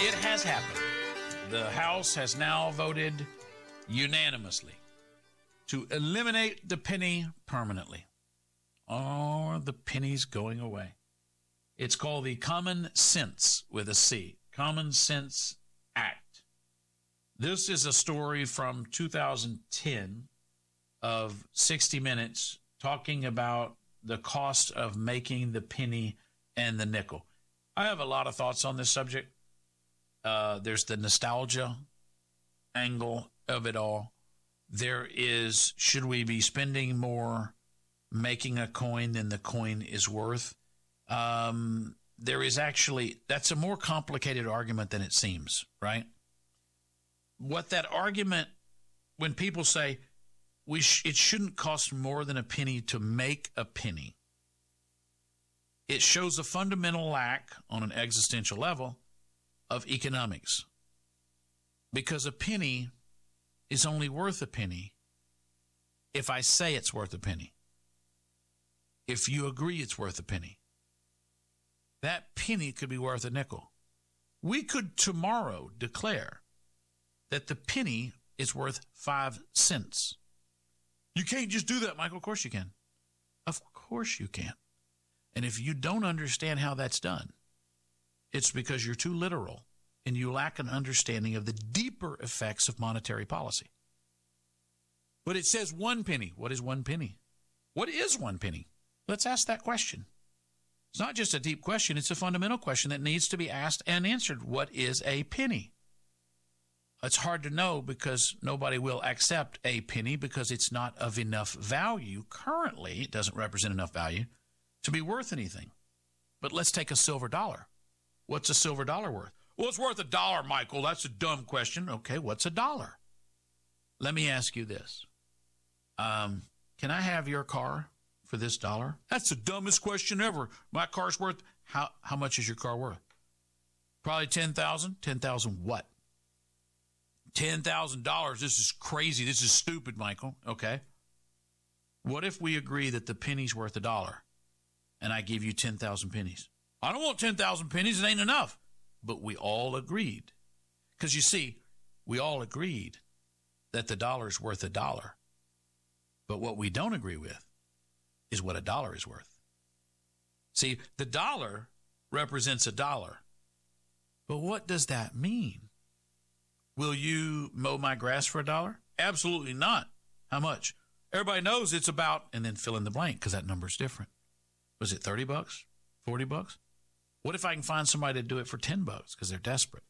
It has happened. The House has now voted unanimously to eliminate the penny permanently. Oh, the penny's going away. It's called the Common Sense with a C, Common Sense Act. This is a story from 2010 of 60 Minutes talking about the cost of making the penny and the nickel. I have a lot of thoughts on this subject. There's the nostalgia angle of it all. There is, should we be spending more making a coin than the coin is worth? There is actually, that's a more complicated argument than it seems, right? What that argument, when people say it shouldn't cost more than a penny to make a penny, it shows a fundamental lack on an existential level of economics. Because a penny is only worth a penny if I say it's worth a penny. If you agree it's worth a penny. That penny could be worth a nickel. We could tomorrow declare that the penny is worth 5 cents. You can't just do that, Michael. Of course you can. Of course you can. And if you don't understand how that's done, it's because you're too literal and you lack an understanding of the deeper effects of monetary policy. But it says 1 penny. What is 1 penny? What is 1 penny? Let's ask that question. It's not just a deep question. It's a fundamental question that needs to be asked and answered. What is a penny? It's hard to know because nobody will accept a penny because it's not of enough value. Currently, it doesn't represent enough value to be worth anything. But let's take a silver dollar. What's a silver dollar worth? Well, it's worth $1, Michael. That's a dumb question. Okay, what's $1? Let me ask you this. Can I have your car for this $1? That's the dumbest question ever. My car's worth, how much is your car worth? Probably $10,000. $10,000 what? $10,000. This is crazy. This is stupid, Michael. Okay. What if we agree that the penny's worth $1 and I give you 10,000 pennies? I don't want 10,000 pennies. It ain't enough. But we all agreed. Because you see, we all agreed that the dollar's worth $1. But what we don't agree with is what $1 is worth. See, the dollar represents $1. But what does that mean? Will you mow my grass for $1? Absolutely not. How much? Everybody knows it's about, and then fill in the blank because that number's different. Was it $30? $40? What if I can find somebody to do it for $10 because they're desperate?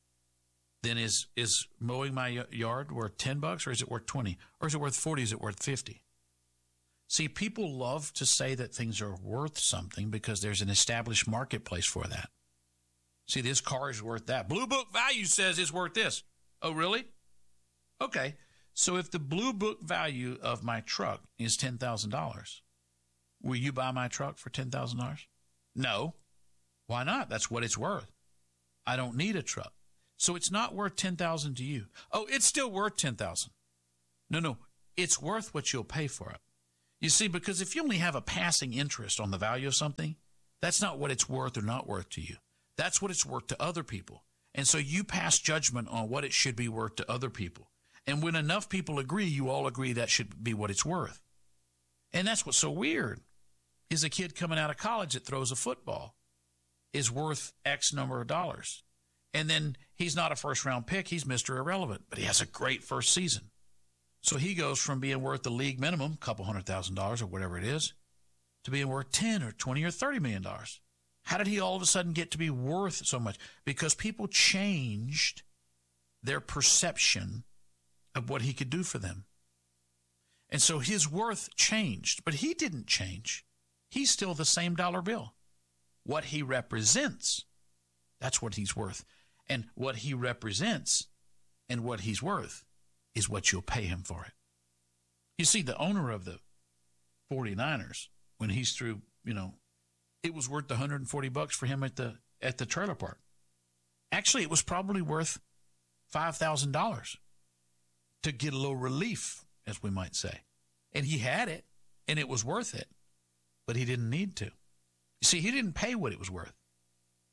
Then is mowing my yard worth $10 or is it worth 20? Or is it worth 40? Is it worth 50? See, people love to say that things are worth something because there's an established marketplace for that. See, this car is worth that. Blue Book value says it's worth this. Oh, really? Okay. So if the Blue Book value of my truck is $10,000, will you buy my truck for $10,000? No. Why not? That's what it's worth. I don't need a truck. So it's not worth $10,000 to you. Oh, it's still worth $10,000. No. It's worth what you'll pay for it. You see, because if you only have a passing interest on the value of something, that's not what it's worth or not worth to you. That's what it's worth to other people. And so you pass judgment on what it should be worth to other people. And when enough people agree, you all agree that should be what it's worth. And that's what's so weird, is a kid coming out of college that throws a football is worth X number of dollars. And then he's not a first-round pick. He's Mr. Irrelevant, but he has a great first season. So he goes from being worth the league minimum, a couple $100,000 or whatever it is, to being worth 10 or 20 or $30 million. How did he all of a sudden get to be worth so much? Because people changed their perception of what he could do for them. And so his worth changed, but he didn't change. He's still the same dollar bill. What he represents, that's what he's worth. And what he represents and what he's worth is what you'll pay him for it. You see, the owner of the 49ers, when he's through, it was worth $140 for him at the trailer park. Actually, it was probably worth $5,000 to get a little relief, as we might say. And he had it, and it was worth it, but he didn't need to. You see, he didn't pay what it was worth.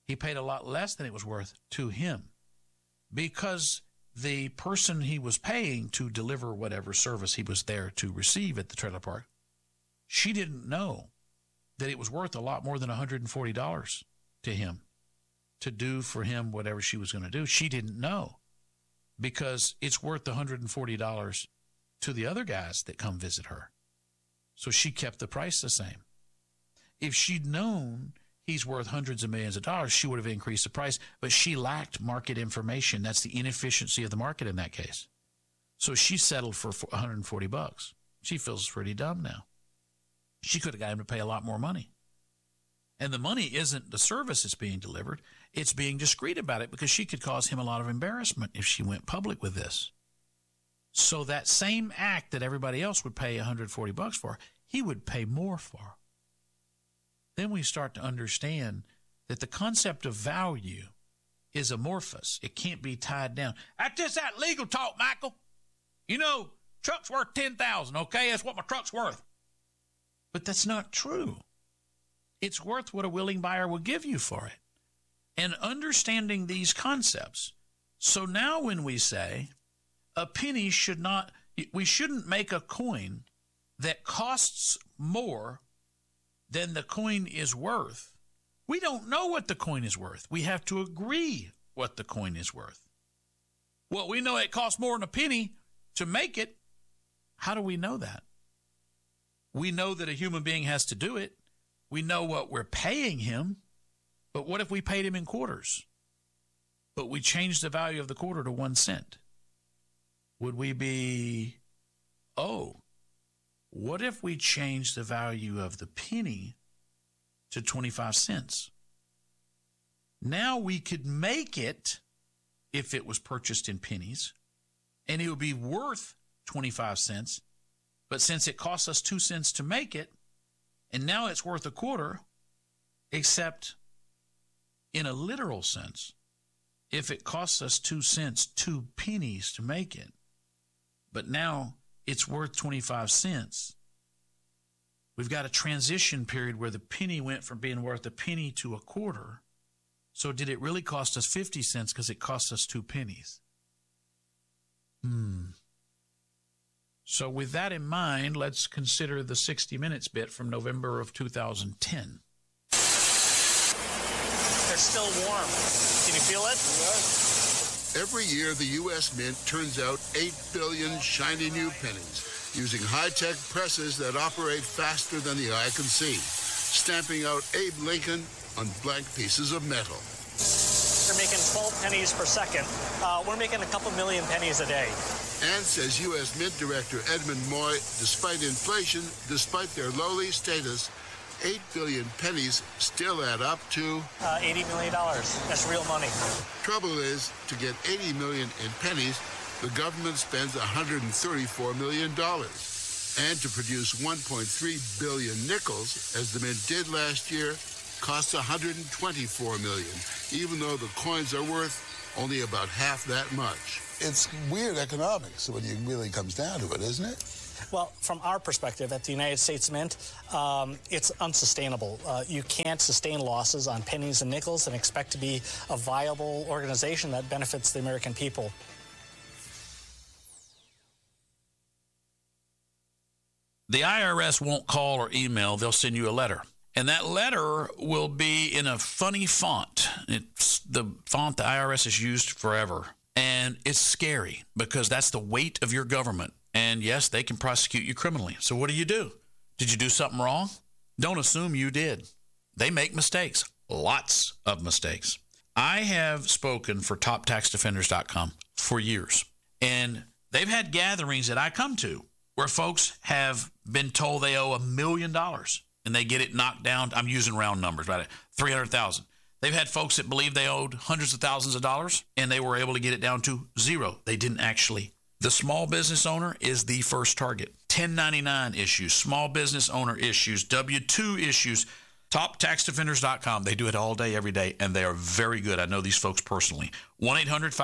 He paid a lot less than it was worth to him because the person he was paying to deliver whatever service he was there to receive at the trailer park, she didn't know that it was worth a lot more than $140 to him to do for him whatever she was going to do. She didn't know because it's worth $140 to the other guys that come visit her. So she kept the price the same. If she'd known he's worth hundreds of millions of dollars, she would have increased the price, but she lacked market information. That's the inefficiency of the market in that case. So she settled for $140. She feels pretty dumb now. She could have got him to pay a lot more money. And the money isn't the service that's being delivered. It's being discreet about it because she could cause him a lot of embarrassment if she went public with this. So that same act that everybody else would pay $140 for, he would pay more for. Then we start to understand that the concept of value is amorphous. It can't be tied down. That's just that legal talk, Michael. You know, truck's worth $10,000, okay? That's what my truck's worth. But that's not true. It's worth what a willing buyer will give you for it. And understanding these concepts. So now when we say a penny we shouldn't make a coin that costs more than the coin is worth. We don't know what the coin is worth. We have to agree what the coin is worth. Well, we know it costs more than a penny to make it. How do we know that? We know that a human being has to do it. We know what we're paying him. But what if we paid him in quarters? But we changed the value of the quarter to 1 cent. Would we be, what if we changed the value of the penny to 25 cents? Now we could make it, if it was purchased in pennies, and it would be worth 25 cents. But since it costs us 2 cents to make it, and now it's worth a quarter, except in a literal sense, if it costs us 2 cents, 2 pennies to make it, but now it's worth 25 cents. We've got a transition period where the penny went from being worth a penny to a quarter. So did it really cost us 50 cents because it cost us 2 pennies? So with that in mind, let's consider the 60 Minutes bit from November of 2010. They're still warm. Can you feel it? Every year, the U.S. Mint turns out 8 billion shiny new pennies using high-tech presses that operate faster than the eye can see, stamping out Abe Lincoln on blank pieces of metal. They're making 12 pennies per second. We're making a couple million pennies a day. And, says U.S. Mint Director Edmund Moy, despite inflation, despite their lowly status, 8 billion pennies still add up to $80 million. That's real money. Trouble is, to get 80 million in pennies, the government spends $134 million. And to produce 1.3 billion nickels, as the Mint did last year, costs $124 million, even though the coins are worth only about half that much. It's weird economics when it really comes down to it, isn't it? Well, from our perspective at the United States Mint, it's unsustainable. You can't sustain losses on pennies and nickels and expect to be a viable organization that benefits the American people. The IRS won't call or email. They'll send you a letter. And that letter will be in a funny font. It's the font the IRS has used forever. And it's scary because that's the weight of your government. And yes, they can prosecute you criminally. So what do? Did you do something wrong? Don't assume you did. They make mistakes, lots of mistakes. I have spoken for TopTaxDefenders.com for years. And they've had gatherings that I come to where folks have been told they owe $1 million and they get it knocked down. I'm using round numbers, right? 300,000. They've had folks that believe they owed hundreds of thousands of dollars and they were able to get it down to zero. They didn't actually. The small business owner is the first target. 1099 issues, small business owner issues, W-2 issues, TopTaxDefenders.com. They do it all day, every day, and they are very good. I know these folks personally.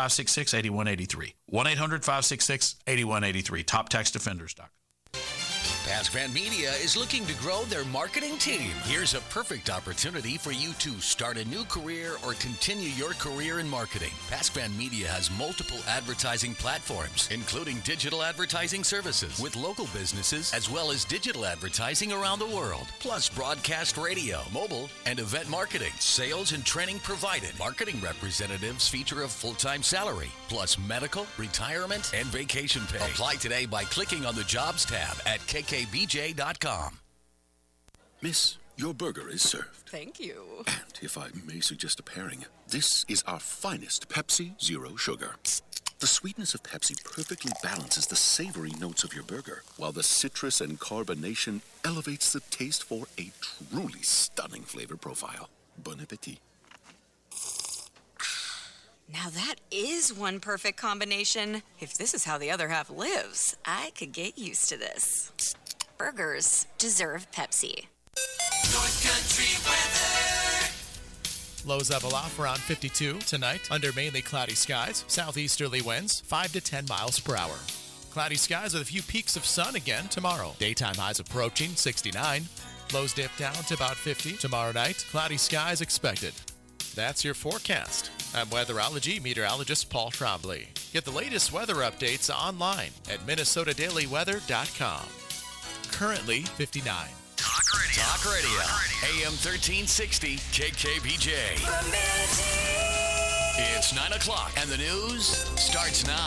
1-800-566-8183. 1-800-566-8183. TopTaxDefenders.com. PaskVan Media is looking to grow their marketing team. Here's a perfect opportunity for you to start a new career or continue your career in marketing. PaskVan Media has multiple advertising platforms, including digital advertising services with local businesses, as well as digital advertising around the world, plus broadcast radio, mobile, and event marketing. Sales and training provided. Marketing representatives feature a full-time salary, plus medical, retirement, and vacation pay. Apply today by clicking on the Jobs tab at kkbj.com. Miss, your burger is served. Thank you. And if I may suggest a pairing, this is our finest Pepsi Zero Sugar. The sweetness of Pepsi perfectly balances the savory notes of your burger, while the citrus and carbonation elevates the taste for a truly stunning flavor profile. Bon appetit. Now that is one perfect combination. If this is how the other half lives, I could get used to this. Burgers deserve Pepsi. North Country weather. Lows level off around 52 tonight under mainly cloudy skies. Southeasterly winds 5 to 10 miles per hour. Cloudy skies with a few peaks of sun again tomorrow. Daytime highs approaching 69. Lows dip down to about 50 tomorrow night. Cloudy skies expected. That's your forecast. I'm weatherology meteorologist Paul Trombley. Get the latest weather updates online at minnesotadailyweather.com. Currently 59. Talk Radio. AM 1360 KKBJ. It's 9 o'clock and the news starts now.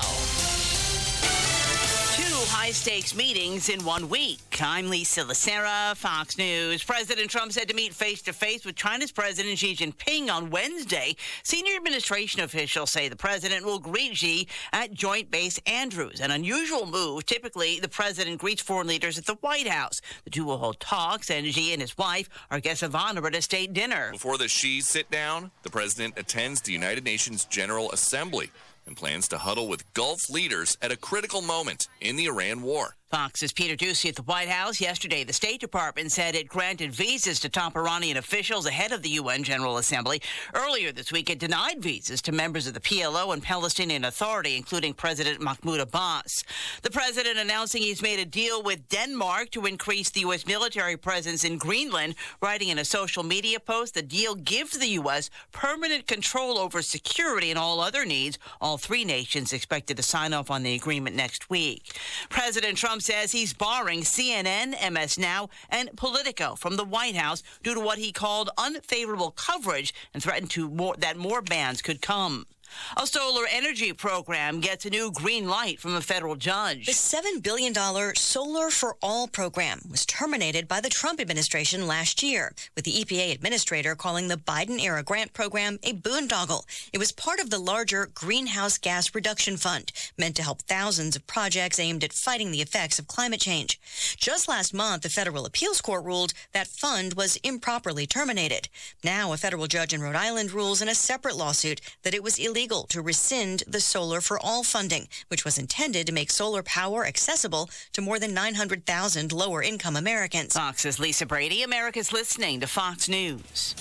2 high-stakes meetings in 1 week. I'm Lisa Lacera, Fox News. President Trump said to meet face-to-face with China's President Xi Jinping on Wednesday. Senior administration officials say the president will greet Xi at Joint Base Andrews, an unusual move. Typically, the president greets foreign leaders at the White House. The two will hold talks, and Xi and his wife are guests of honor at a state dinner. Before the Xi sit-down, the president attends the United Nations General Assembly and plans to huddle with Gulf leaders at a critical moment in the Iran war. Fox's Peter Doocy at the White House. Yesterday, the State Department said it granted visas to top Iranian officials ahead of the UN General Assembly. Earlier this week, it denied visas to members of the PLO and Palestinian Authority, including President Mahmoud Abbas. The president announcing he's made a deal with Denmark to increase the U.S. military presence in Greenland, writing in a social media post, the deal gives the U.S. permanent control over security and all other needs. All 3 nations expected to sign off on the agreement next week. President Trump says he's barring CNN, MS Now, and Politico from the White House due to what he called unfavorable coverage and threatened that more bans could come. A solar energy program gets a new green light from a federal judge. The $7 billion Solar for All program was terminated by the Trump administration last year, with the EPA administrator calling the Biden-era grant program a boondoggle. It was part of the larger Greenhouse Gas Reduction Fund, meant to help thousands of projects aimed at fighting the effects of climate change. Just last month, the federal appeals court ruled that fund was improperly terminated. Now, a federal judge in Rhode Island rules in a separate lawsuit that it was illegal to rescind the Solar for All funding, which was intended to make solar power accessible to more than 900,000 lower-income Americans. Fox's Lisa Brady. America's listening to Fox News.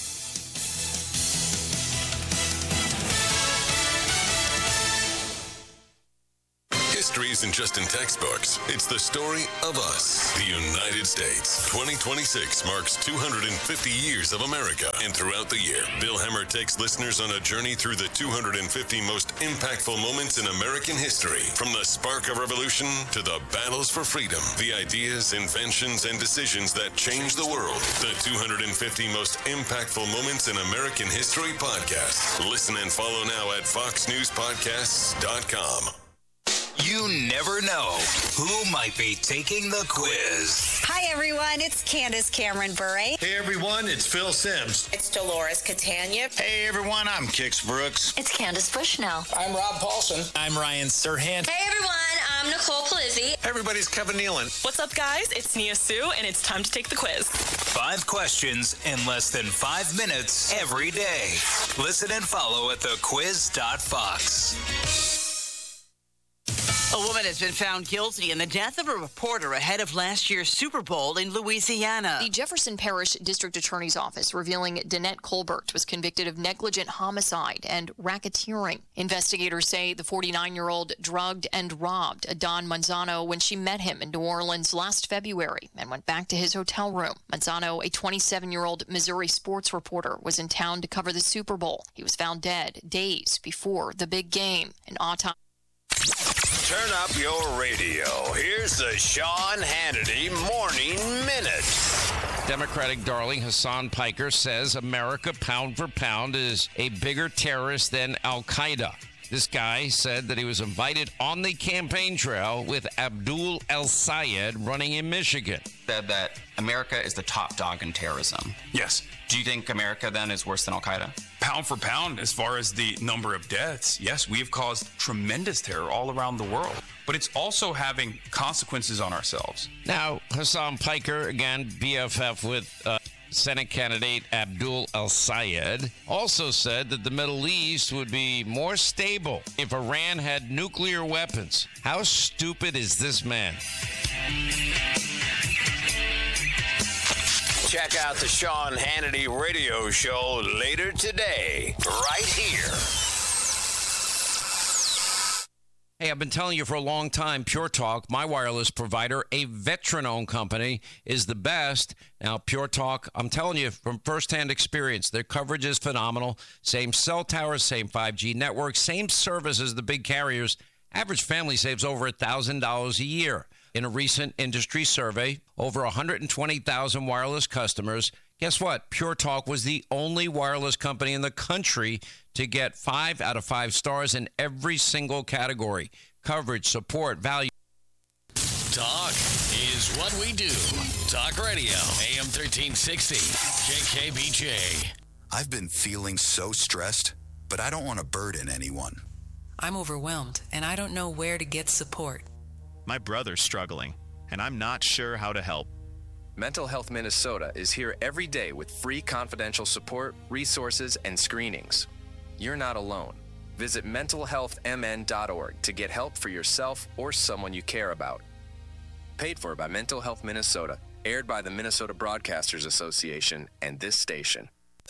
History isn't just in textbooks. It's the story of us, the United States. 2026 marks 250 years of America. And throughout the year, Bill Hemmer takes listeners on a journey through the 250 most impactful moments in American history. From the spark of revolution to the battles for freedom, the ideas, inventions, and decisions that changed the world. The 250 most impactful moments in American history podcast. Listen and follow now at foxnewspodcasts.com. You never know who might be taking the quiz. Hi, everyone. It's Candace Cameron Bure. Hey, everyone. It's Phil Sims. It's Dolores Catania. Hey, everyone. I'm Kix Brooks. It's Candace Bushnell. I'm Rob Paulson. I'm Ryan Serhant. Hey, everyone. I'm Nicole Palizzi. Everybody's Kevin Nealon. What's up, guys? It's Nia Sue, and it's time to take the quiz. 5 questions in less than 5 minutes every day. Listen and follow at thequiz.fox. A woman has been found guilty in the death of a reporter ahead of last year's Super Bowl in Louisiana. The Jefferson Parish District Attorney's Office revealing Danette Colbert was convicted of negligent homicide and racketeering. Investigators say the 49-year-old drugged and robbed Adon Manzano when she met him in New Orleans last February and went back to his hotel room. Manzano, a 27-year-old Missouri sports reporter, was in town to cover the Super Bowl. He was found dead days before the big game. An autopsy. Turn up your radio. Here's the Sean Hannity Morning Minute. Democratic darling Hassan Piker says America, pound for pound, is a bigger terrorist than Al-Qaeda. This guy said that he was invited on the campaign trail with Abdul El-Sayed running in Michigan. Said that America is the top dog in terrorism. Yes. Do you think America then is worse than Al-Qaeda? Pound for pound, as far as the number of deaths, yes, we have caused tremendous terror all around the world. But it's also having consequences on ourselves. Now, Hassan Piker, again, BFF with Senate candidate Abdul El-Sayed, also said that the Middle East would be more stable if Iran had nuclear weapons. How stupid is this man? Check out the Sean Hannity radio show later today, right here. Hey, I've been telling you for a long time, Pure Talk, my wireless provider, a veteran-owned company, is the best. Now, Pure Talk, I'm telling you from firsthand experience, their coverage is phenomenal. Same cell towers, same 5G network, same service as the big carriers. Average family saves over $1,000 a year. In a recent industry survey, over 120,000 wireless customers. Guess what? Pure Talk was the only wireless company in the country to get 5 out of 5 stars in every single category. Coverage, support, value. Talk is what we do. Talk Radio, AM 1360, KKBJ. I've been feeling so stressed, but I don't want to burden anyone. I'm overwhelmed, and I don't know where to get support. My brother's struggling, and I'm not sure how to help. Mental Health Minnesota is here every day with free confidential support, resources, and screenings. You're not alone. Visit mentalhealthmn.org to get help for yourself or someone you care about. Paid for by Mental Health Minnesota, aired by the Minnesota Broadcasters Association and this station.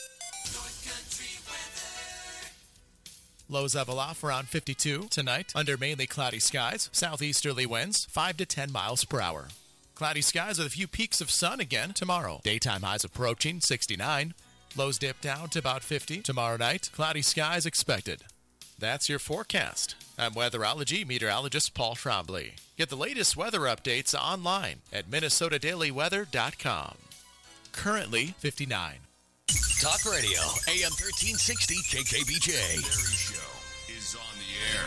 Lows level off around 52 tonight under mainly cloudy skies. Southeasterly winds 5 to 10 miles per hour. Cloudy skies with a few peaks of sun again tomorrow. Daytime highs approaching 69. Lows dip down to about 50 tomorrow night. Cloudy skies expected. That's your forecast. I'm weatherology meteorologist Paul Trombley. Get the latest weather updates online at minnesotadailyweather.com. Currently 59. Talk Radio, AM 1360, KKBJ. Larry Show is on the air.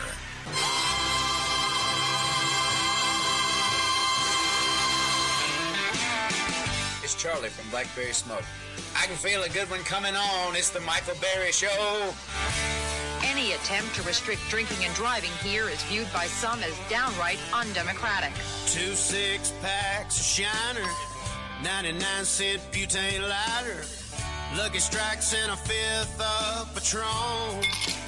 It's Charlie from Blackberry Smoke. I can feel a good one coming on. It's the Michael Berry Show. Any attempt to restrict drinking and driving here is viewed by some as downright undemocratic. 2 6-packs of Shiner, 99-cent butane lighter, Lucky Strikes and a 5th of Patron.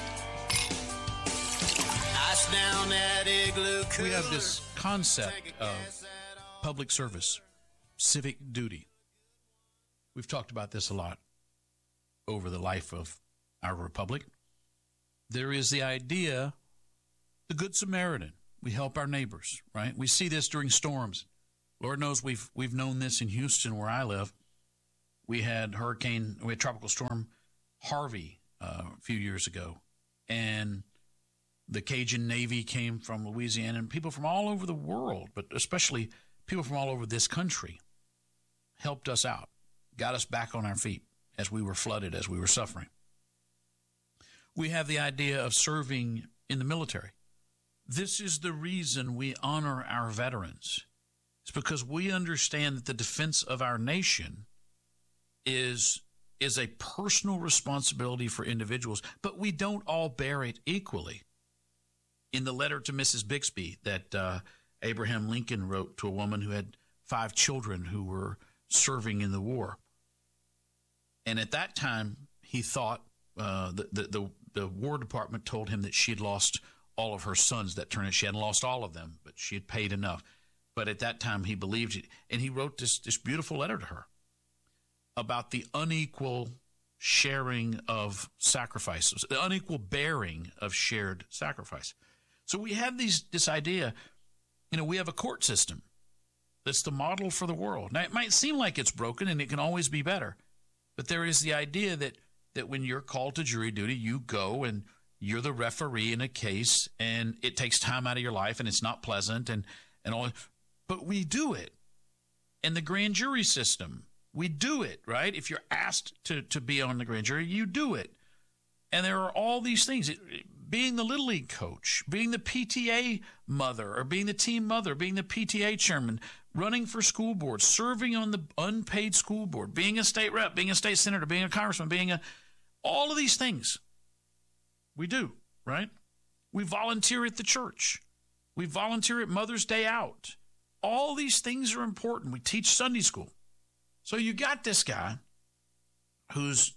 Ice down that igloo cooler. We have this concept of public service, civic duty. We've talked about this a lot over the life of our republic. There is the idea, the Good Samaritan. We help our neighbors, right? We see this during storms. Lord knows we've known this in Houston, where I live. We had Tropical Storm Harvey a few years ago, and the Cajun Navy came from Louisiana, and people from all over the world, but especially people from all over this country, helped us out, got us back on our feet as we were flooded, as we were suffering. We have the idea of serving in the military. This is the reason we honor our veterans. It's because we understand that the defense of our nation is a personal responsibility for individuals, but we don't all bear it equally. In the letter to Mrs. Bixby that Abraham Lincoln wrote to a woman who had 5 children who were serving in the war, and at that time he thought the War Department told him that she had lost all of her sons that turned in. She hadn't lost all of them, but she had paid enough. But at that time, he believed it. And he wrote this beautiful letter to her about the unequal sharing of sacrifices, the unequal bearing of shared sacrifice. So we have this idea, we have a court system that's the model for the world. Now, it might seem like it's broken and it can always be better, but there is the idea that when you're called to jury duty, you go and you're the referee in a case, and it takes time out of your life, and it's not pleasant and all. But we do it. In the grand jury system, we do it, right? If you're asked to be on the grand jury, you do it. And there are all these things. Being the Little League coach, being the PTA mother, or being the team mother, being the PTA chairman, running for school board, serving on the unpaid school board, being a state rep, being a state senator, being a congressman, all of these things we do, right? We volunteer at the church. We volunteer at Mother's Day Out. All these things are important. We teach Sunday school. So you got this guy who's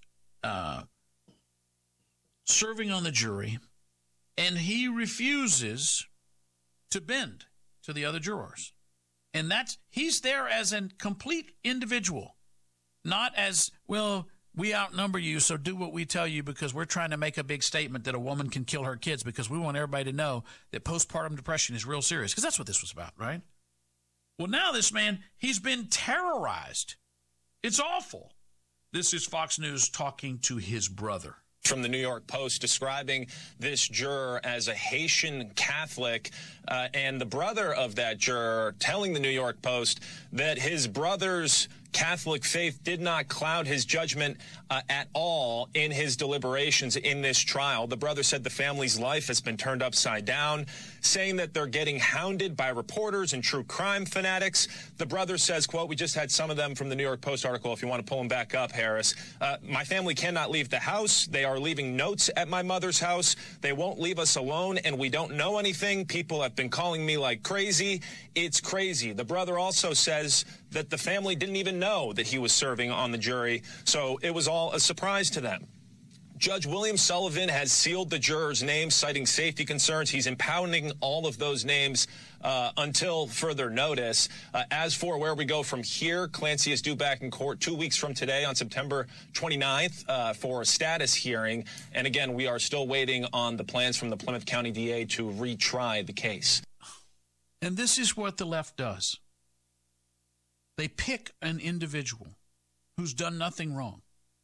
serving on the jury, and he refuses to bend to the other jurors. And he's there as a complete individual, not as, well, we outnumber you, so do what we tell you because we're trying to make a big statement that a woman can kill her kids because we want everybody to know that postpartum depression is real serious, because that's what this was about, right? Well, now this man, he's been terrorized. It's awful. This is Fox News talking to his brother. From the New York Post, describing this juror as a Haitian Catholic, and the brother of that juror telling the New York Post that his brother's Catholic faith did not cloud his judgment at all in his deliberations in this trial. The brother said the family's life has been turned upside down, saying that they're getting hounded by reporters and true crime fanatics. The brother says, quote, we just had some of them from the New York Post article, if you want to pull them back up, Harris. My family cannot leave the house. They are leaving notes at my mother's house. They won't leave us alone, and we don't know anything. People have been calling me like crazy. It's crazy. The brother also says that the family didn't even know that he was serving on the jury, so it was all a surprise to them. Judge William Sullivan has sealed the jurors' names, citing safety concerns. He's impounding all of those names until further notice. As for where we go from here, Clancy is due back in court 2 weeks from today on September 29th for a status hearing. And again, we are still waiting on the plans from the Plymouth County DA to retry the case. And this is what the left does. They pick an individual who's done nothing wrong,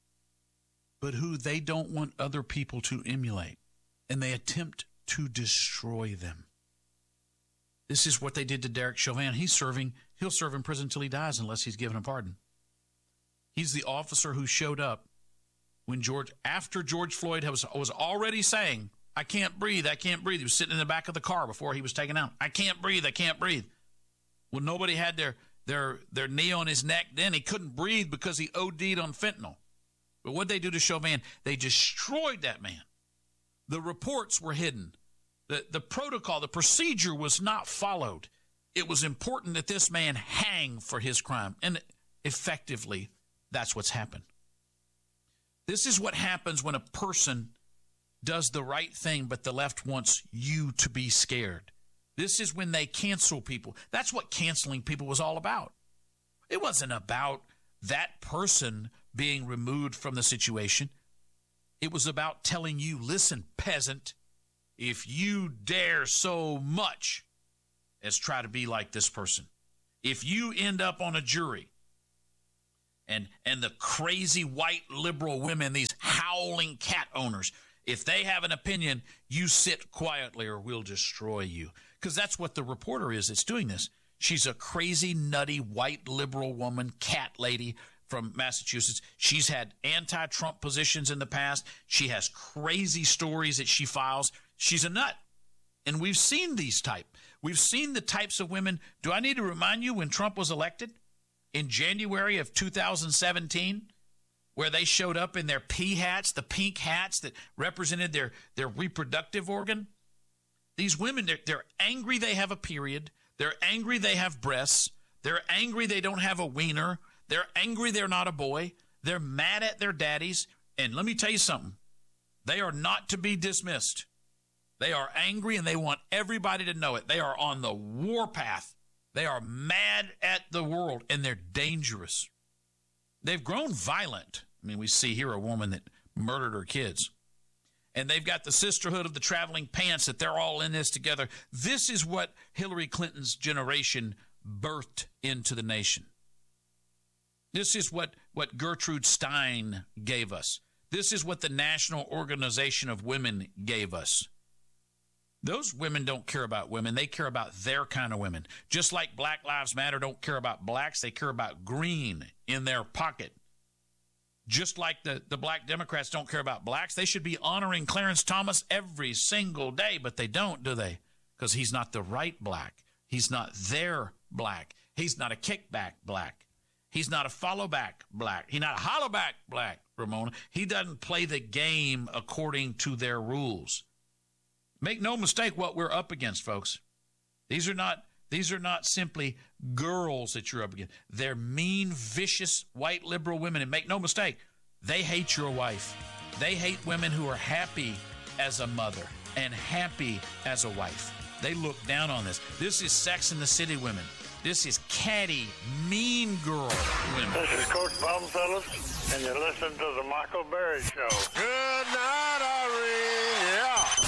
but who they don't want other people to emulate, and they attempt to destroy them. This is what they did to Derek Chauvin. He'll serve in prison until he dies unless he's given a pardon. He's the officer who showed up when after George Floyd was already saying, I can't breathe, I can't breathe. He was sitting in the back of the car before he was taken out. I can't breathe, I can't breathe. Well, nobody had their knee on his neck then. He couldn't breathe because he OD'd on fentanyl. But what they do to Chauvin, they destroyed that man. The reports were hidden. The protocol, the procedure was not followed. It was important that this man hang for his crime. And effectively, that's what's happened. This is what happens when a person does the right thing, but the left wants you to be scared. This is when they cancel people. That's what canceling people was all about. It wasn't about that person being removed from the situation. It was about telling you, listen, peasant, if you dare so much as try to be like this person, if you end up on a jury and the crazy white liberal women, these howling cat owners, if they have an opinion, you sit quietly or we'll destroy you. Because that's what the reporter is that's doing this. She's a crazy, nutty, white liberal woman, cat lady from Massachusetts. She's had anti-Trump positions in the past. She has crazy stories that she files. She's a nut. And we've seen these type. We've seen the types of women. Do I need to remind you when Trump was elected in January of 2017, where they showed up in their pea hats, the pink hats that represented their reproductive organ? These women, they're angry they have a period. They're angry they have breasts. They're angry they don't have a wiener. They're angry they're not a boy. They're mad at their daddies. And let me tell you something. They are not to be dismissed. They are angry and they want everybody to know it. They are on the warpath. They are mad at the world and they're dangerous. They've grown violent. I mean, we see here a woman that murdered her kids. And they've got the sisterhood of the traveling pants that they're all in this together. This is what Hillary Clinton's generation birthed into the nation. This is what Gertrude Stein gave us. This is what the National Organization of Women gave us. Those women don't care about women. They care about their kind of women. Just like Black Lives Matter don't care about blacks. They care about green in their pocket. Just like the black Democrats don't care about blacks. They should be honoring Clarence Thomas every single day, but they don't, do they? Because he's not the right black. He's not their black. He's not a kickback black. He's not a follow back black. He's not a hollow back black, Ramona. He doesn't play the game according to their rules. Make no mistake what we're up against, folks. These are not simply girls that you're up against. They're mean, vicious, white liberal women. And make no mistake, they hate your wife. They hate women who are happy as a mother and happy as a wife. They look down on this. This is Sex in the City women. This is catty, mean girl women. This is Coach Bum, fellas, and you're listening to the Michael Berry Show. Good night, Irene. Yeah.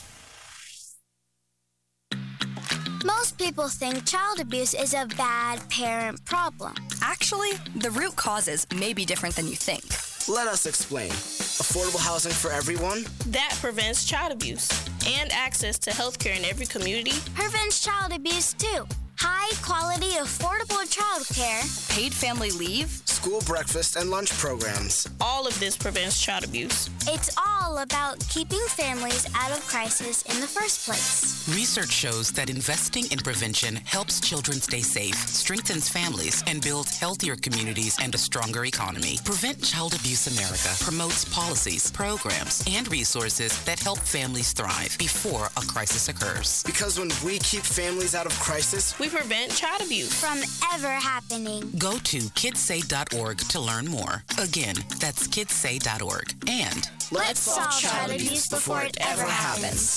Most people think child abuse is a bad parent problem. Actually, the root causes may be different than you think. Let us explain. Affordable housing for everyone? That prevents child abuse. And access to health care in every community. Prevents child abuse, too. High-quality, affordable child care. Paid family leave. School breakfast and lunch programs. All of this prevents child abuse. It's all about keeping families out of crisis in the first place. Research shows that investing in prevention helps children stay safe, strengthens families, and builds healthier communities and a stronger economy. Prevent Child Abuse America promotes policies, programs, and resources that help families thrive before a crisis occurs. Because when we keep families out of crisis, we prevent child abuse from ever happening. Go to kidssay.org to learn more. Again, that's kidssay.org. And let's solve child abuse before it ever happens.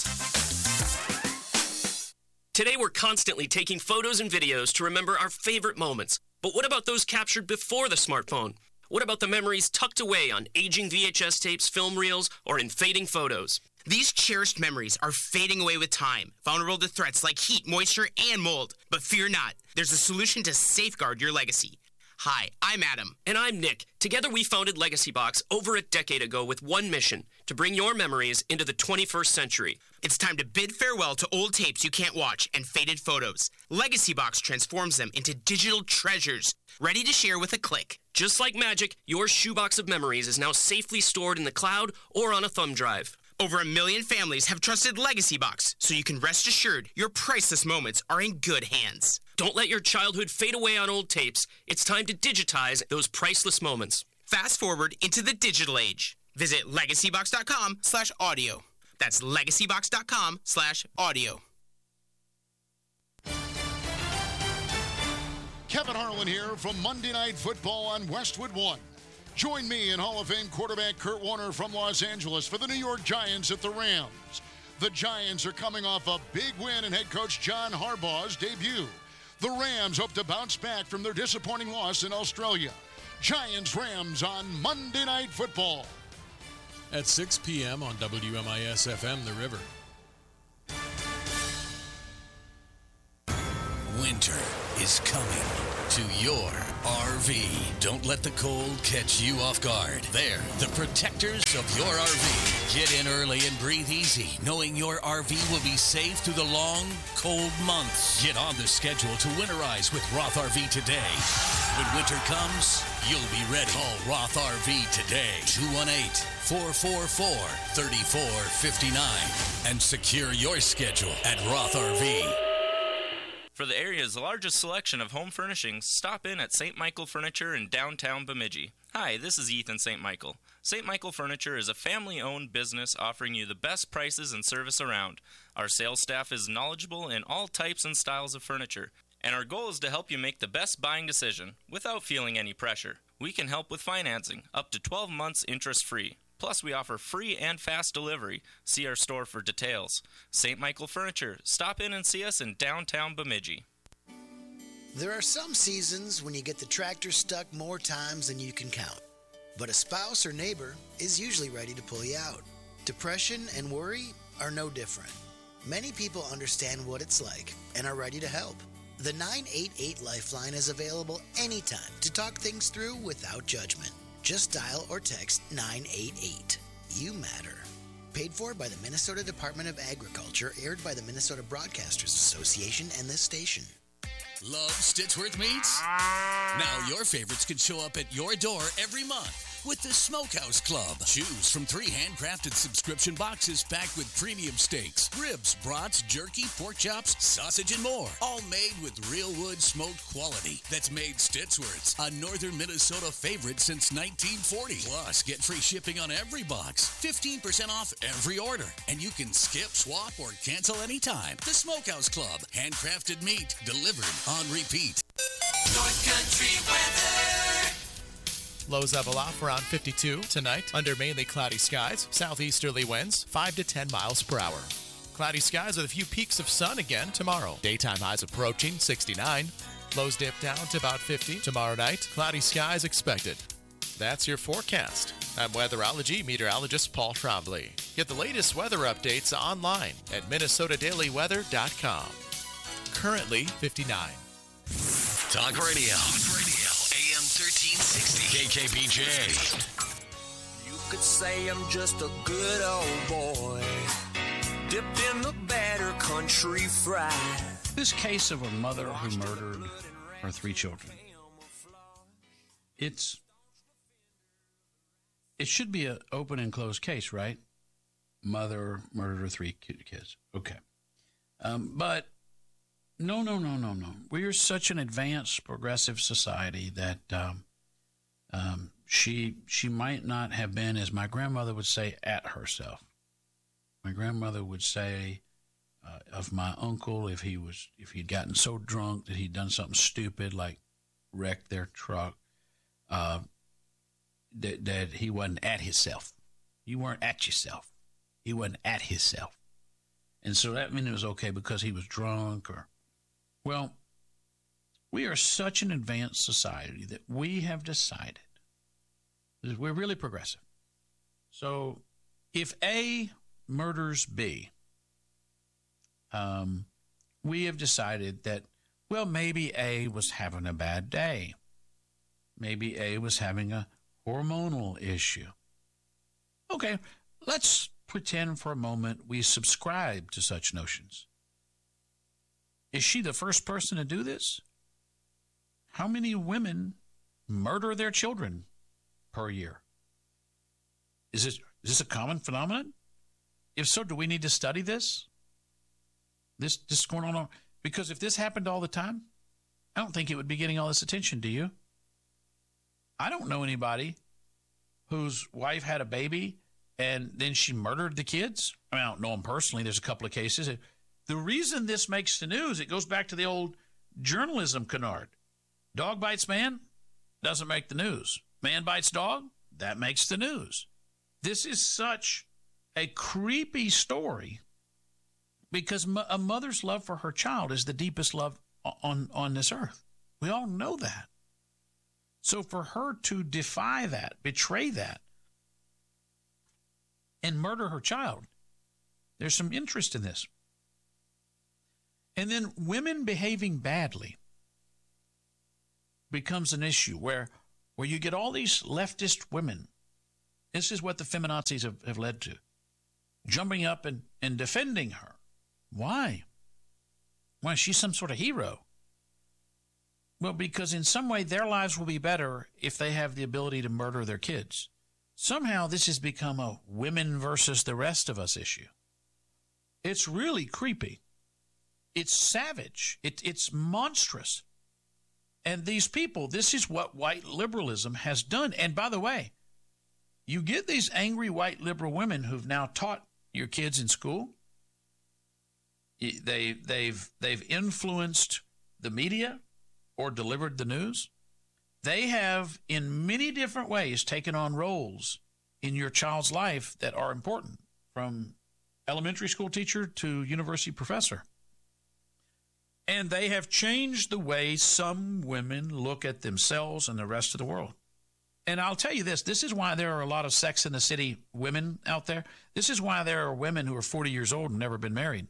Today, we're constantly taking photos and videos to remember our favorite moments. But what about those captured before the smartphone? What about the memories tucked away on aging VHS tapes, film reels, or in fading photos? These cherished memories are fading away with time, vulnerable to threats like heat, moisture, and mold. But fear not, there's a solution to safeguard your legacy. Hi, I'm Adam. And I'm Nick. Together we founded Legacy Box over a decade ago with one mission, to bring your memories into the 21st century. It's time to bid farewell to old tapes you can't watch and faded photos. Legacy Box transforms them into digital treasures, ready to share with a click. Just like magic, your shoebox of memories is now safely stored in the cloud or on a thumb drive. Over 1 million families have trusted Legacy Box, so you can rest assured your priceless moments are in good hands. Don't let your childhood fade away on old tapes. It's time to digitize those priceless moments. Fast forward into the digital age. Visit legacybox.com/audio. That's legacybox.com/audio. Kevin Harlan here from Monday Night Football on Westwood One. Join me and Hall of Fame quarterback Kurt Warner from Los Angeles for the New York Giants at the Rams. The Giants are coming off a big win in head coach John Harbaugh's debut. The Rams hope to bounce back from their disappointing loss in Australia. Giants-Rams on Monday Night Football. At 6 p.m. on WMIS-FM, The River. Winter is coming to your RV. Don't let the cold catch you off guard. They're the protectors of your RV. Get in early and breathe easy, knowing your RV will be safe through the long, cold months. Get on the schedule to winterize with Roth RV today. When winter comes, you'll be ready. Call Roth RV today, 218-444-3459, and secure your schedule at Roth RV. For the area's largest selection of home furnishings, stop in at St. Michael Furniture in downtown Bemidji. Hi, this is Ethan St. Michael. St. Michael Furniture is a family-owned business offering you the best prices and service around. Our sales staff is knowledgeable in all types and styles of furniture, and our goal is to help you make the best buying decision without feeling any pressure. We can help with financing, up to 12 months interest-free. Plus, we offer free and fast delivery. See our store for details. St. Michael Furniture. Stop in and see us in downtown Bemidji. There are some seasons when you get the tractor stuck more times than you can count. But a spouse or neighbor is usually ready to pull you out. Depression and worry are no different. Many people understand what it's like and are ready to help. The 988 Lifeline is available anytime to talk things through without judgment. Just dial or text 988. You matter. Paid for by the Minnesota Department of Agriculture, aired by the Minnesota Broadcasters Association and this station. Love Stitchworth Meats? Now your favorites can show up at your door every month with the Smokehouse Club. Choose from 3 handcrafted subscription boxes packed with premium steaks, ribs, brats, jerky, pork chops, sausage, and more. All made with real wood smoked quality that's made Stitchworth's a northern Minnesota favorite since 1940. Plus, get free shipping on every box, 15% off every order, and you can skip, swap, or cancel anytime. The Smokehouse Club. Handcrafted meat delivered on repeat. North Country weather. Lows level off around 52 tonight under mainly cloudy skies. Southeasterly winds 5 to 10 miles per hour. Cloudy skies with a few peaks of sun again tomorrow. Daytime highs approaching 69. Lows dip down to about 50. Tomorrow night, cloudy skies expected. That's your forecast. I'm weatherology meteorologist Paul Trombley. Get the latest weather updates online at minnesotadailyweather.com. Currently 59. Talk Radio. AM 1360. KKBJ. You could say I'm just a good old boy, dipped in the better country fried. This case of a mother who murdered her 3 children. It should be an open and closed case, right? Mother murdered her 3 kids. Okay. But no. We are such an advanced, progressive society that she might not have been, as my grandmother would say, at herself. My grandmother would say of my uncle, if he'd gotten so drunk that he'd done something stupid like wrecked their truck, that he wasn't at himself. You weren't at yourself. He wasn't at himself. And so that meant it was okay because he was drunk or... Well, we are such an advanced society that we have decided that we're really progressive. So if A murders B, we have decided that, well, maybe A was having a bad day. Maybe A was having a hormonal issue. Okay, let's pretend for a moment we subscribe to such notions. Is she the first person to do this? How many women murder their children per year? Is this a common phenomenon? If so, do we need to study this? This going on? Because if this happened all the time, I don't think it would be getting all this attention, do you? I don't know anybody whose wife had a baby and then she murdered the kids. I mean, I don't know them personally. There's a couple of cases. The reason this makes the news, it goes back to the old journalism canard. Dog bites man, doesn't make the news. Man bites dog, that makes the news. This is such a creepy story because a mother's love for her child is the deepest love on this earth. We all know that. So for her to defy that, betray that, and murder her child, there's some interest in this. And then women behaving badly becomes an issue where you get all these leftist women. This is what the feminazis have led to. Jumping up and defending her. Why? Why, she's some sort of hero. Well, because in some way their lives will be better if they have the ability to murder their kids. Somehow this has become a women versus the rest of us issue. It's really creepy. It's savage. It's monstrous. And these people, this is what white liberalism has done. And by the way, you get these angry white liberal women who've now taught your kids in school. They've influenced the media or delivered the news. They have, in many different ways, taken on roles in your child's life that are important, from elementary school teacher to university professor. And they have changed the way some women look at themselves and the rest of the world. And I'll tell you this is why there are a lot of Sex in the City women out there. This is why there are women who are 40 years old and never been married.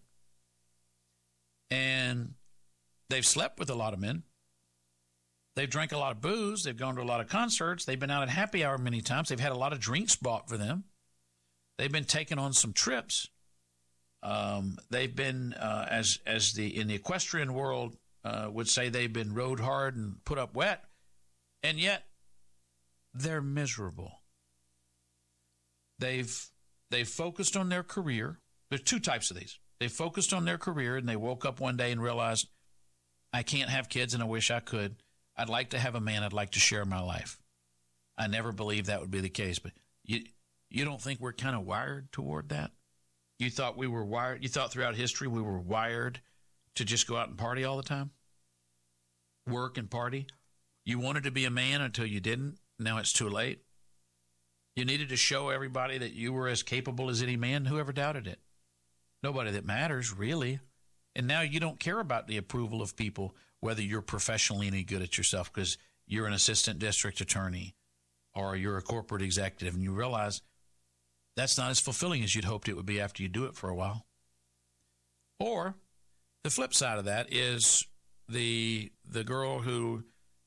And they've slept with a lot of men. They've drank a lot of booze. They've gone to a lot of concerts. They've been out at happy hour many times. They've had a lot of drinks bought for them. They've been taken on some trips. They've been, in the equestrian world would say, they've been rode hard and put up wet. And yet, they're miserable. They've focused on their career. There's two types of these. They focused on their career, and they woke up one day and realized, I can't have kids, and I wish I could. I'd like to have a man I'd like to share my life. I never believed that would be the case, but you don't think we're kind of wired toward that? You thought we were wired? You thought throughout history we were wired to just go out and party all the time? Work and party? You wanted to be a man until you didn't. Now it's too late. You needed to show everybody that you were as capable as any man. Who ever doubted it? Nobody that matters, really. And now you don't care about the approval of people, whether you're professionally any good at yourself because you're an assistant district attorney or you're a corporate executive, and you realize that's not as fulfilling as you'd hoped it would be after you do it for a while. Or the flip side of that is the girl who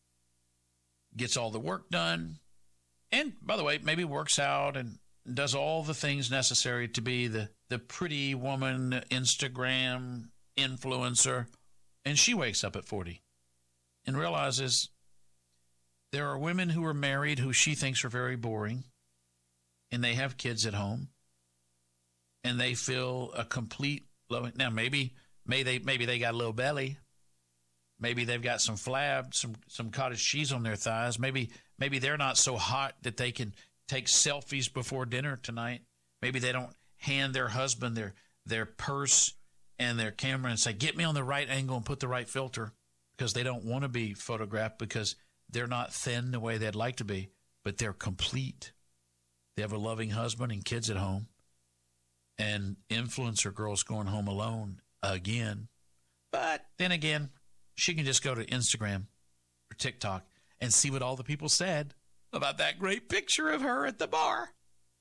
gets all the work done and, by the way, maybe works out and does all the things necessary to be the pretty woman, Instagram influencer, and she wakes up at 40 and realizes there are women who are married who she thinks are very boring, and they have kids at home, and they feel a complete loving. Now, maybe they got a little belly. Maybe they've got some flab, some cottage cheese on their thighs. Maybe they're not so hot that they can take selfies before dinner tonight. Maybe they don't hand their husband their purse and their camera and say, get me on the right angle and put the right filter, because they don't want to be photographed because they're not thin the way they'd like to be, but they're complete. They have a loving husband and kids at home. And influencer girl's going home alone again. But then again, she can just go to Instagram or TikTok and see what all the people said about that great picture of her at the bar.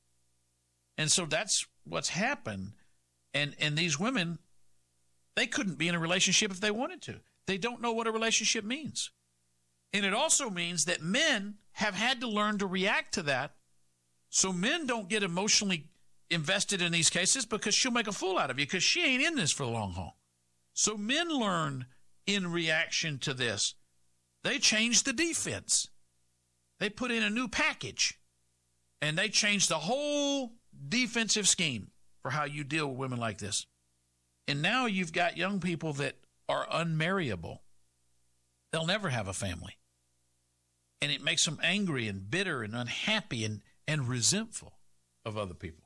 And so that's what's happened. And these women, they couldn't be in a relationship if they wanted to. They don't know what a relationship means. And it also means that men have had to learn to react to that, so men don't get emotionally invested in these cases because she'll make a fool out of you because she ain't in this for the long haul. So men learn in reaction to this. They change the defense. They put in a new package, and they change the whole defensive scheme for how you deal with women like this. And now you've got young people that are unmarriable. They'll never have a family. And it makes them angry and bitter and unhappy and resentful of other people.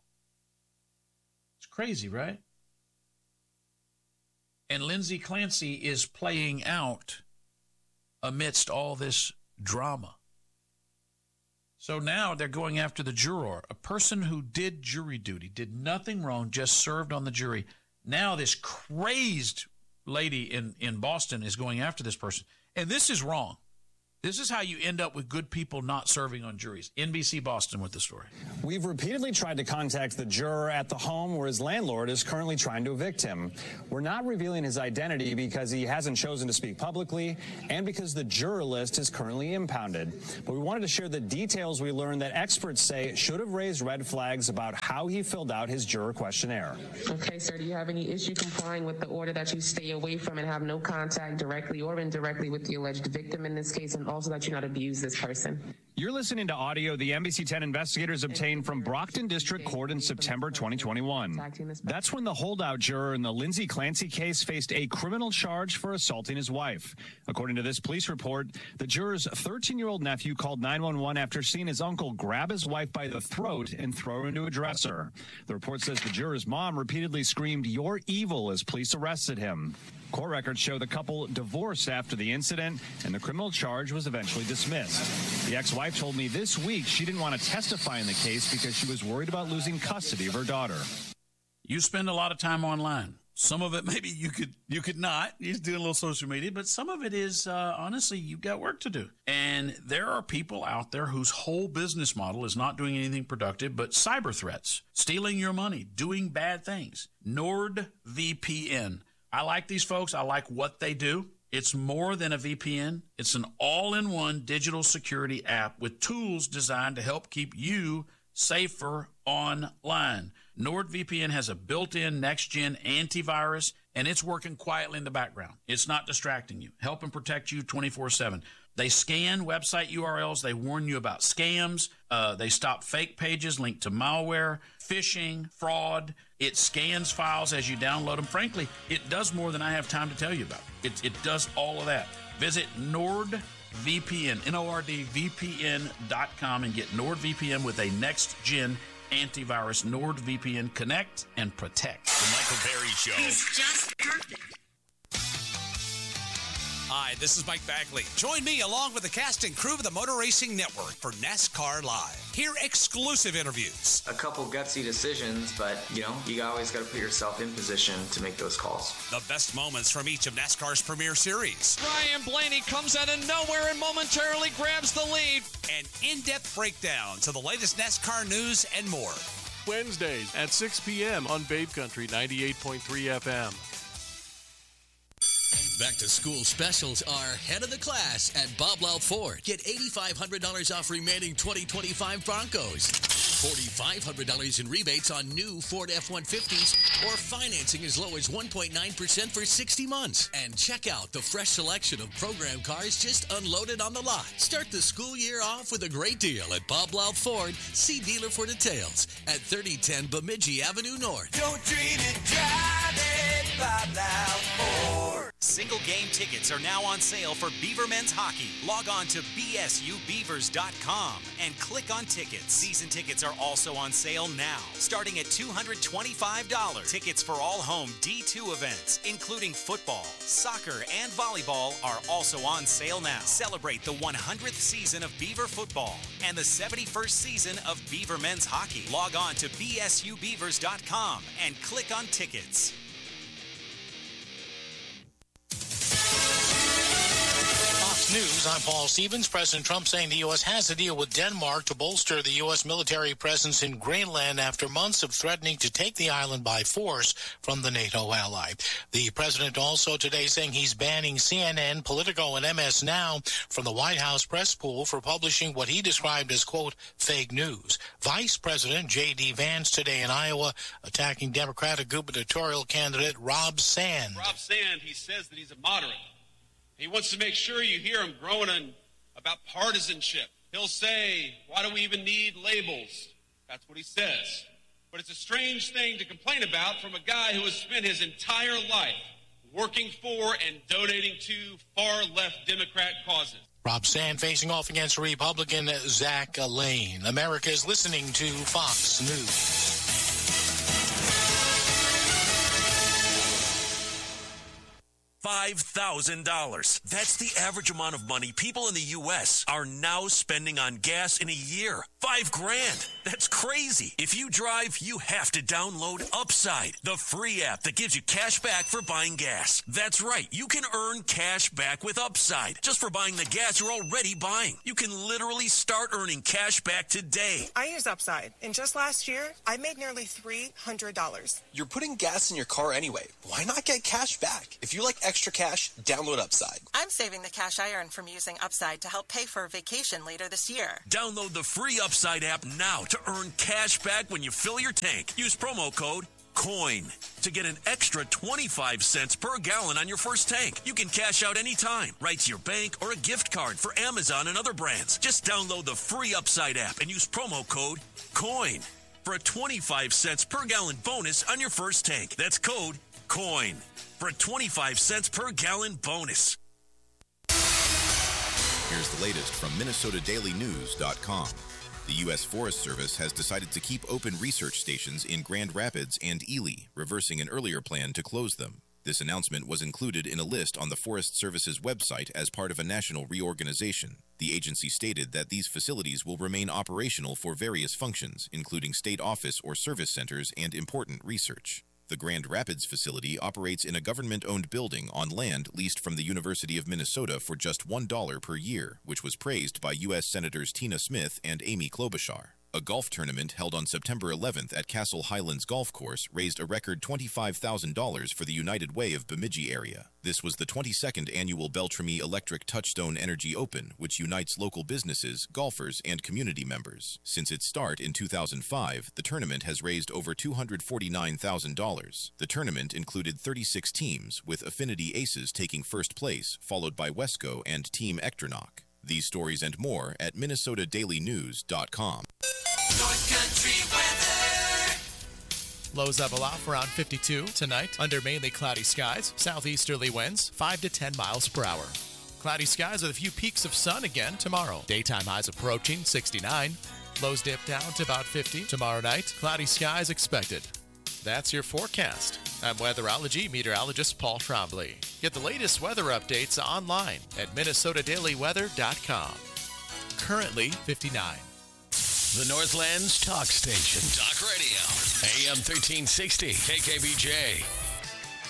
It's crazy, right? And Lindsay Clancy is playing out amidst all this drama. So now they're going after the juror, a person who did jury duty, did nothing wrong, just served on the jury. Now this crazed lady in Boston is going after this person. And this is wrong. This is how you end up with good people not serving on juries. NBC Boston with the story. We've repeatedly tried to contact the juror at the home where his landlord is currently trying to evict him. We're not revealing his identity because he hasn't chosen to speak publicly and because the juror list is currently impounded. But we wanted to share the details we learned that experts say should have raised red flags about how he filled out his juror questionnaire. Okay, sir, do you have any issue complying with the order that you stay away from and have no contact directly or indirectly with the alleged victim in this case, and also that you not abuse this person? You're listening to audio the NBC 10 investigators obtained from Brockton District Court in September 2021. That's when the holdout juror in the Lindsay Clancy case faced a criminal charge for assaulting his wife. According to this police report, the juror's 13-year-old nephew called 911 after seeing his uncle grab his wife by the throat and throw her into a dresser. The report says the juror's mom repeatedly screamed, "You're evil," as police arrested him. Court records show the couple divorced after the incident, and the criminal charge was eventually dismissed. The ex-wife told me this week she didn't want to testify in the case because she was worried about losing custody of her daughter. You spend a lot of time online. Some of it maybe you could not. You're doing a little social media, but some of it is honestly you've got work to do. And there are people out there whose whole business model is not doing anything productive, but cyber threats, stealing your money, doing bad things. NordVPN. I like these folks. I like what they do. It's more than a VPN. It's an all-in-one digital security app with tools designed to help keep you safer online. NordVPN has a built-in next-gen antivirus, and it's working quietly in the background. It's not distracting you, helping protect you 24/7. They scan website URLs. They warn you about scams. They stop fake pages linked to malware, phishing, fraud. It scans files as you download them. Frankly, it does more than I have time to tell you about. It does all of that. Visit NordVPN, NordVPN.com, and get NordVPN with a next-gen antivirus. NordVPN. Connect and protect. The Michael Berry Show. He's just perfect. Hi, this is Mike Bagley. Join me along with the cast and crew of the Motor Racing Network for NASCAR Live. Hear exclusive interviews. A couple gutsy decisions, but, you always got to put yourself in position to make those calls. The best moments from each of NASCAR's premier series. Ryan Blaney comes out of nowhere and momentarily grabs the lead. And in-depth breakdowns of the latest NASCAR news and more. Wednesdays at 6 p.m. on Babe Country 98.3 FM. Back to school specials are head of the class at Bob Loud Ford. Get $8,500 off remaining 2025 Broncos. $4,500 in rebates on new Ford F-150s or financing as low as 1.9% for 60 months. And check out the fresh selection of program cars just unloaded on the lot. Start the school year off with a great deal at Bob Loud Ford. See dealer for details at 3010 Bemidji Avenue North. Don't dream it, drive it, Bob Loud Ford. Single game tickets are now on sale for Beaver Men's Hockey. Log on to bsubeavers.com and click on tickets. Season tickets are also on sale now, starting at $225. Tickets for all home D2 events, including football, soccer, and volleyball, are also on sale now. Celebrate the 100th season of Beaver football and the 71st season of Beaver Men's Hockey. Log on to bsubeavers.com and click on tickets. News, I'm Paul Stevens. President Trump saying the U.S. has a deal with Denmark to bolster the U.S. military presence in Greenland after months of threatening to take the island by force from the NATO ally. The president also today saying he's banning CNN, Politico, and MS Now from the White House press pool for publishing what he described as, quote, fake news. Vice President J.D. Vance today in Iowa attacking Democratic gubernatorial candidate Rob Sand. Rob Sand, he says that he's a moderate. He wants to make sure you hear him groaning about partisanship. He'll say, why do we even need labels? That's what he says. But it's a strange thing to complain about from a guy who has spent his entire life working for and donating to far-left Democrat causes. Rob Sand facing off against Republican Zach Lane. America is listening to Fox News. $5,000. That's the average amount of money people in the U.S. are now spending on gas in a year. $5,000. That's crazy. If you drive, you have to download Upside, the free app that gives you cash back for buying gas. That's right. You can earn cash back with Upside just for buying the gas you're already buying. You can literally start earning cash back today. I use Upside, and just last year, I made nearly $300. You're putting gas in your car anyway. Why not get cash back? If you like extra cash, download Upside. I'm saving the cash I earn from using Upside to help pay for a vacation later this year. Download the free Upside app now to earn cash back when you fill your tank. Use promo code COIN to get an extra 25 cents per gallon on your first tank. You can cash out anytime, right to your bank or a gift card for Amazon and other brands. Just download the free Upside app and use promo code COIN for a 25 cents per gallon bonus on your first tank. That's code COIN for a 25 cents per gallon bonus. Here's the latest from MinnesotaDailyNews.com. The U.S. Forest Service has decided to keep open research stations in Grand Rapids and Ely, reversing an earlier plan to close them. This announcement was included in a list on the Forest Service's website as part of a national reorganization. The agency stated that these facilities will remain operational for various functions, including state office or service centers and important research. The Grand Rapids facility operates in a government-owned building on land leased from the University of Minnesota for just $1 per year, which was praised by U.S. Senators Tina Smith and Amy Klobuchar. A golf tournament held on September 11th at Castle Highlands Golf Course raised a record $25,000 for the United Way of Bemidji area. This was the 22nd annual Beltrami Electric Touchstone Energy Open, which unites local businesses, golfers, and community members. Since its start in 2005, the tournament has raised over $249,000. The tournament included 36 teams, with Affinity Aces taking first place, followed by Wesco and Team Ectronoc. These stories and more at MinnesotaDailyNews.com. North Country weather. Lows level off around 52 tonight under mainly cloudy skies. Southeasterly winds 5 to 10 miles per hour. Cloudy skies with a few peaks of sun again tomorrow. Daytime highs approaching 69. Lows dip down to about 50. Tomorrow night, cloudy skies expected. That's your forecast. I'm weatherology meteorologist Paul Trombley. Get the latest weather updates online at MinnesotaDailyWeather.com. Currently 59. The Northland's talk station. Talk Radio. AM 1360. KKBJ.